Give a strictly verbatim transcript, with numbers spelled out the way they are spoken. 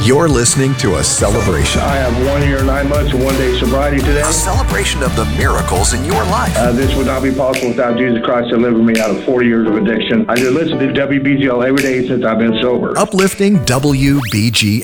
You're listening to a celebration. I have one year, nine months, and one day sobriety today. A celebration of the miracles in your life. Uh, this would not be possible without Jesus Christ delivering me out of forty years of addiction. I just listen to W B G L every day since I've been sober. Uplifting W B G